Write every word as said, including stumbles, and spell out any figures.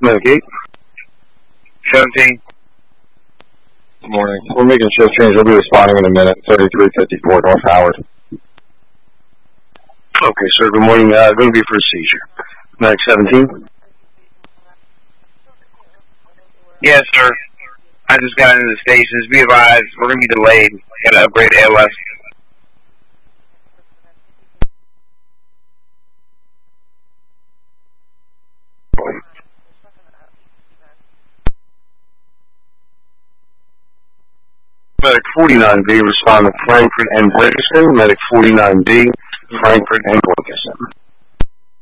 Medic eight. seventeen. Good morning. We're making shift change. We'll be responding in a minute. thirty-three fifty-four North Howard. Okay, sir. Good morning. Uh, going to be for a seizure. Medic seventeen. Yes, sir. I just got into the stations. Be advised, we're going to be delayed. Got to upgrade to L S. Medic forty-nine B, respond to Frankfurt and Bridgestone. Medic forty-nine B, Frankfurt and Bridgestone.